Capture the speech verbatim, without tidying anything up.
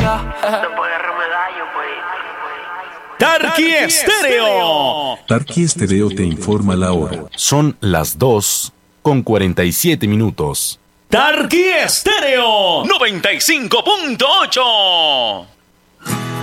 Tarqui Estéreo. Tarqui Estéreo te informa la hora. Son las dos con cuarenta y siete minutos. Tarqui Estéreo noventa y cinco punto ocho.